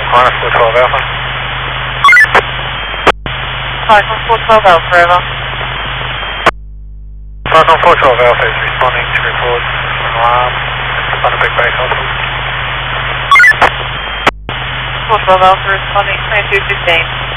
Minus 412 Alpha. Falcon 412 Alpha, over. Falcon 412 Alpha is responding to reports of an alarm at Bundaberg Base Hospital. 412 Alpha responding 2215.